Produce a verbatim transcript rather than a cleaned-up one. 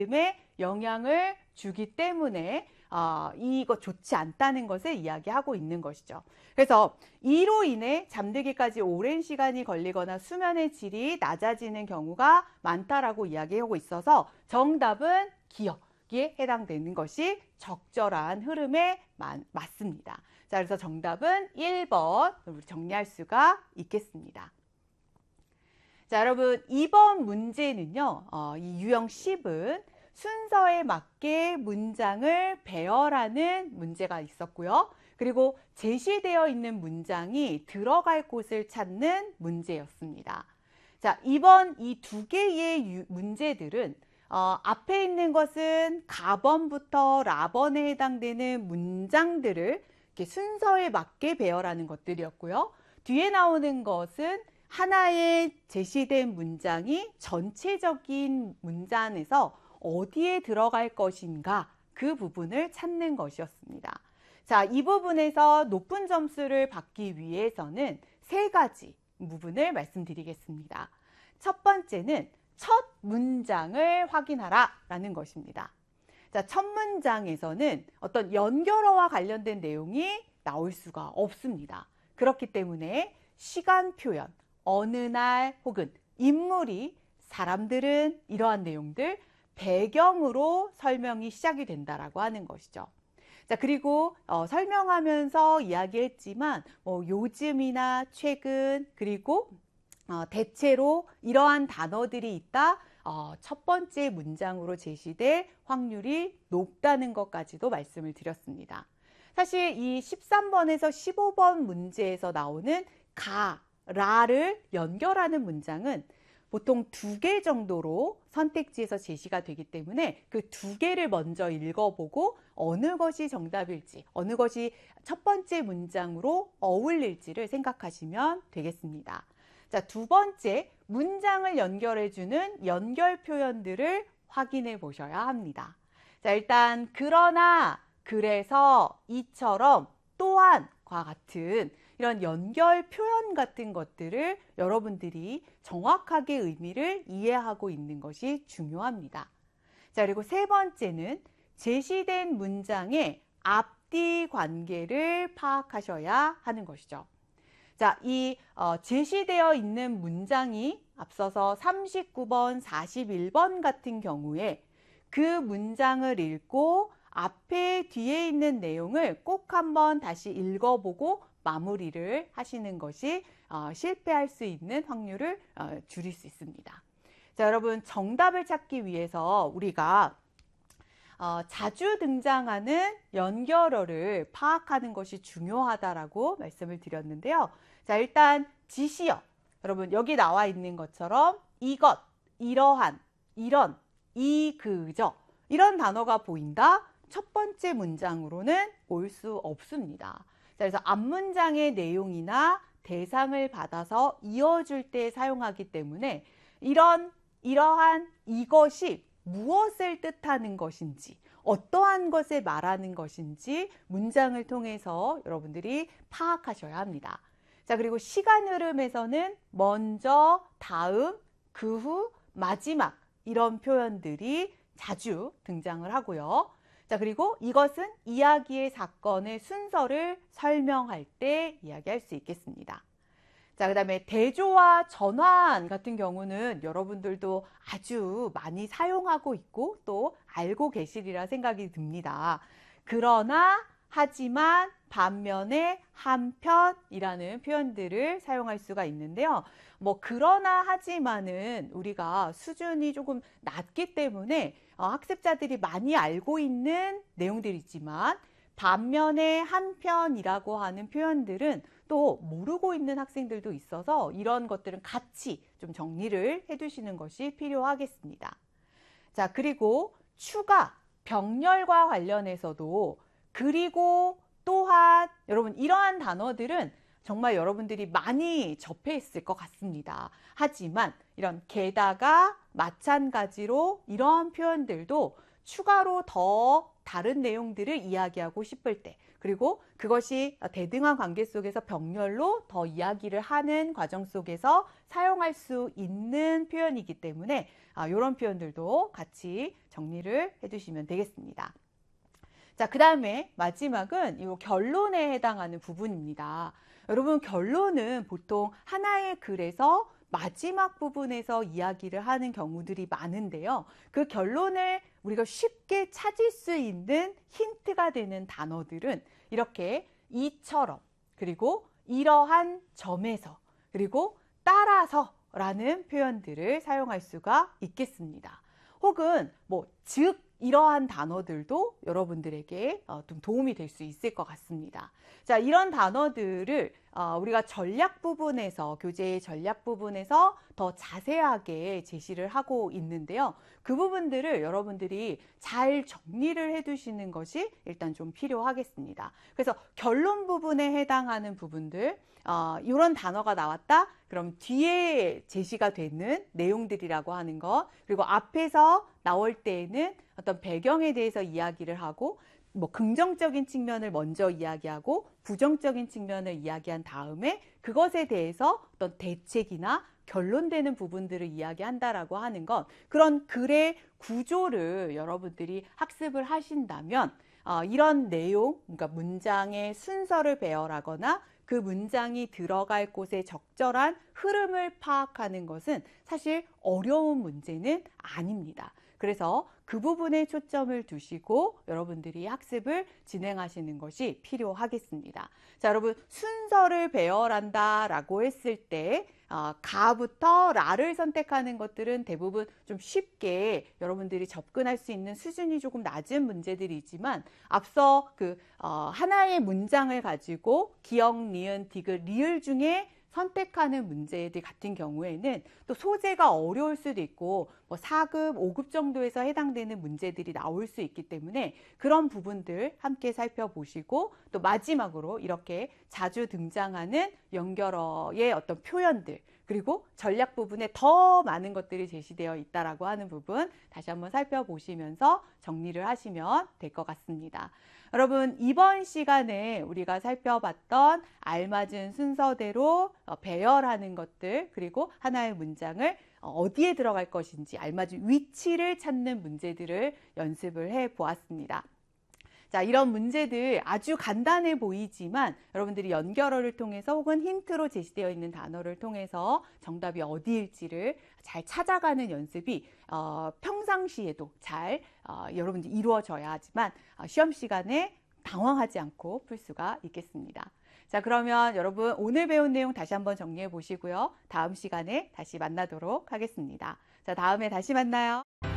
에 영향을 주기 때문에 어, 이거 좋지 않다는 것을 이야기하고 있는 것이죠. 그래서 이로 인해 잠들기까지 오랜 시간이 걸리거나 수면의 질이 낮아지는 경우가 많다라고 이야기하고 있어서 정답은 기억에 해당되는 것이 적절한 흐름에 맞습니다. 자, 그래서 정답은 일 번 우리 정리할 수가 있겠습니다. 자, 여러분 이 번 문제는요. 어, 이 유형 십은 순서에 맞게 문장을 배열하는 문제가 있었고요. 그리고 제시되어 있는 문장이 들어갈 곳을 찾는 문제였습니다. 자, 이번 이 두 개의 유, 문제들은 어, 앞에 있는 것은 가번부터 라번에 해당되는 문장들을 이렇게 순서에 맞게 배열하는 것들이었고요. 뒤에 나오는 것은 하나의 제시된 문장이 전체적인 문장에서 어디에 들어갈 것인가 그 부분을 찾는 것이었습니다. 자, 이 부분에서 높은 점수를 받기 위해서는 세 가지 부분을 말씀드리겠습니다. 첫 번째는 첫 문장을 확인하라 라는 것입니다. 자, 첫 문장에서는 어떤 연결어와 관련된 내용이 나올 수가 없습니다. 그렇기 때문에 시간 표현, 어느 날 혹은 인물이, 사람들은 이러한 내용들, 배경으로 설명이 시작이 된다라고 하는 것이죠. 자, 그리고 어, 설명하면서 이야기했지만 뭐 요즘이나 최근 그리고 어, 대체로 이러한 단어들이 있다. 어, 첫 번째 문장으로 제시될 확률이 높다는 것까지도 말씀을 드렸습니다. 사실 이 십삼 번에서 십오 번 문제에서 나오는 가, 라를 연결하는 문장은 보통 두 개 정도로 선택지에서 제시가 되기 때문에 그 두 개를 먼저 읽어보고 어느 것이 정답일지, 어느 것이 첫 번째 문장으로 어울릴지를 생각하시면 되겠습니다. 자, 두 번째, 문장을 연결해주는 연결 표현들을 확인해 보셔야 합니다. 자, 일단 그러나, 그래서, 이처럼, 또한과 같은 이런 연결 표현 같은 것들을 여러분들이 정확하게 의미를 이해하고 있는 것이 중요합니다. 자, 그리고 세 번째는 제시된 문장의 앞뒤 관계를 파악하셔야 하는 것이죠. 자, 이 어, 제시되어 있는 문장이 앞서서 삼십구 번, 사십일 번 같은 경우에 그 문장을 읽고 앞에 뒤에 있는 내용을 꼭 한번 다시 읽어보고 마무리를 하시는 것이 어, 실패할 수 있는 확률을 어, 줄일 수 있습니다. 자, 여러분 정답을 찾기 위해서 우리가 어, 자주 등장하는 연결어를 파악하는 것이 중요하다라고 말씀을 드렸는데요. 자, 일단 지시어. 여러분 여기 나와 있는 것처럼 이것, 이러한, 이런, 이, 그저 이런 단어가 보인다. 첫 번째 문장으로는 올 수 없습니다. 자, 그래서 앞문장의 내용이나 대상을 받아서 이어줄 때 사용하기 때문에 이런, 이러한, 이것이 무엇을 뜻하는 것인지, 어떠한 것을 말하는 것인지 문장을 통해서 여러분들이 파악하셔야 합니다. 자, 그리고 시간 흐름에서는 먼저, 다음, 그 후, 마지막 이런 표현들이 자주 등장을 하고요. 자, 그리고 이것은 이야기의 사건의 순서를 설명할 때 이야기할 수 있겠습니다. 자, 그 다음에 대조와 전환 같은 경우는 여러분들도 아주 많이 사용하고 있고 또 알고 계시리라 생각이 듭니다. 그러나, 하지만, 반면에, 한편이라는 표현들을 사용할 수가 있는데요. 뭐 그러나 하지만은 우리가 수준이 조금 낮기 때문에 어, 학습자들이 많이 알고 있는 내용들이지만 반면에 한편이라고 하는 표현들은 또 모르고 있는 학생들도 있어서 이런 것들은 같이 좀 정리를 해두시는 것이 필요하겠습니다. 자, 그리고 추가, 병렬과 관련해서도 그리고 또한 여러분 이러한 단어들은 정말 여러분들이 많이 접했을 것 같습니다. 하지만 이런 게다가 마찬가지로 이러한 표현들도 추가로 더 다른 내용들을 이야기하고 싶을 때, 그리고 그것이 대등한 관계 속에서 병렬로 더 이야기를 하는 과정 속에서 사용할 수 있는 표현이기 때문에 이런 표현들도 같이 정리를 해두시면 되겠습니다. 자, 그 다음에 마지막은 이 결론에 해당하는 부분입니다. 여러분, 결론은 보통 하나의 글에서 마지막 부분에서 이야기를 하는 경우들이 많은데요. 그 결론을 우리가 쉽게 찾을 수 있는 힌트가 되는 단어들은 이렇게 이처럼, 그리고 이러한 점에서, 그리고 따라서 라는 표현들을 사용할 수가 있겠습니다. 혹은 뭐 즉 이러한 단어들도 여러분들에게 좀 도움이 될 수 있을 것 같습니다. 자, 이런 단어들을 우리가 전략 부분에서, 교재의 전략 부분에서 더 자세하게 제시를 하고 있는데요. 그 부분들을 여러분들이 잘 정리를 해 두시는 것이 일단 좀 필요하겠습니다. 그래서 결론 부분에 해당하는 부분들, 어, 이런 단어가 나왔다? 그럼 뒤에 제시가 되는 내용들이라고 하는 것, 그리고 앞에서 나올 때에는 어떤 배경에 대해서 이야기를 하고, 뭐 긍정적인 측면을 먼저 이야기하고 부정적인 측면을 이야기한 다음에 그것에 대해서 어떤 대책이나 결론되는 부분들을 이야기한다라고 하는 것, 그런 글의 구조를 여러분들이 학습을 하신다면 어, 이런 내용, 그러니까 문장의 순서를 배열하거나 그 문장이 들어갈 곳의 적절한 흐름을 파악하는 것은 사실 어려운 문제는 아닙니다. 그래서 그 부분에 초점을 두시고 여러분들이 학습을 진행하시는 것이 필요하겠습니다. 자, 여러분, 순서를 배열한다 라고 했을 때 어, 가부터 라를 선택하는 것들은 대부분 좀 쉽게 여러분들이 접근할 수 있는 수준이 조금 낮은 문제들이지만 앞서 그 어, 하나의 문장을 가지고 기역, 니은, 디귿, 리을 중에 선택하는 문제들 같은 경우에는 또 소재가 어려울 수도 있고 뭐 사 급, 오 급 정도에서 해당되는 문제들이 나올 수 있기 때문에 그런 부분들 함께 살펴보시고 또 마지막으로 이렇게 자주 등장하는 연결어의 어떤 표현들 그리고 전략 부분에 더 많은 것들이 제시되어 있다라고 하는 부분 다시 한번 살펴보시면서 정리를 하시면 될 것 같습니다. 여러분, 이번 시간에 우리가 살펴봤던 알맞은 순서대로 배열하는 것들 그리고 하나의 문장을 어디에 들어갈 것인지 알맞은 위치를 찾는 문제들을 연습을 해 보았습니다. 자, 이런 문제들 아주 간단해 보이지만 여러분들이 연결어를 통해서 혹은 힌트로 제시되어 있는 단어를 통해서 정답이 어디일지를 잘 찾아가는 연습이 어, 평상시에도 잘 어, 여러분들이 이루어져야 하지만 어, 시험 시간에 당황하지 않고 풀 수가 있겠습니다. 자, 그러면 여러분 오늘 배운 내용 다시 한번 정리해 보시고요. 다음 시간에 다시 만나도록 하겠습니다. 자, 다음에 다시 만나요.